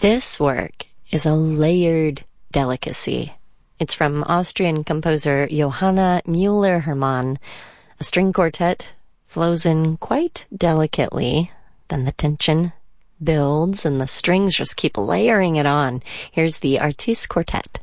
This work is a layered delicacy. It's from Austrian composer Johanna Müller-Hermann. A string quartet flows in quite delicately, then the tension builds and the strings just keep layering it on. Here's the Artiste Quartet.